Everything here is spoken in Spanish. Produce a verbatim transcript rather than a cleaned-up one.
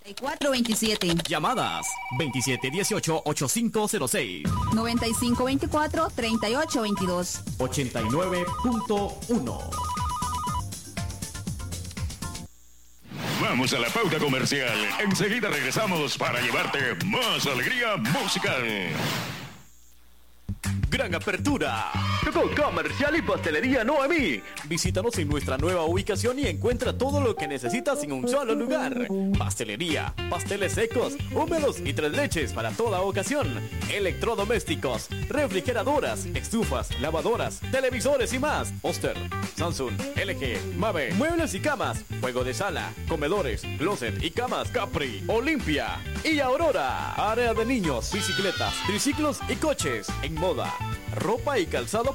cuatro veintisiete. Llamadas veintisiete dieciocho ochenta y cinco cero seis. noventa y cinco veinticuatro treinta y ocho veintidós. ochenta y nueve punto uno. Vamos a la pauta comercial. Enseguida regresamos para llevarte más alegría musical. Gran apertura con Comercial y Pastelería Noemí. Visítanos en nuestra nueva ubicación y encuentra todo lo que necesitas en un solo lugar. Pastelería, pasteles secos, húmedos y tres leches para toda ocasión. Electrodomésticos, refrigeradoras, estufas, lavadoras, televisores y más. Oster, Samsung, L G, Mave, muebles y camas, juego de sala, comedores, closet y camas Capri, Olimpia y Aurora. Área de niños, bicicletas, triciclos y coches. En moda, ropa y calzado